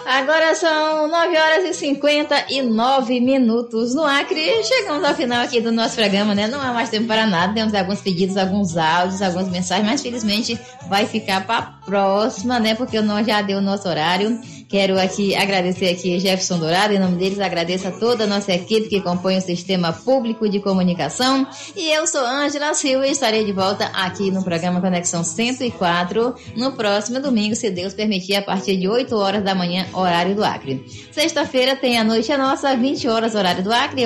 Agora são 9h59 no Acre. Chegamos ao final aqui do nosso programa, né? Não há mais tempo para nada. Temos alguns pedidos, alguns áudios, algumas mensagens, mas felizmente vai ficar para a próxima, né? Porque nós já deu o nosso horário. Quero aqui agradecer aqui Jefferson Dourado, em nome deles agradeço a toda a nossa equipe que compõe o Sistema Público de Comunicação. E eu sou Ângela Silva e estarei de volta aqui no programa Conexão 104 no próximo domingo, se Deus permitir, a partir de 8 horas da manhã, horário do Acre. Sexta-feira tem a Noite é Nossa, 20 horas, horário do Acre.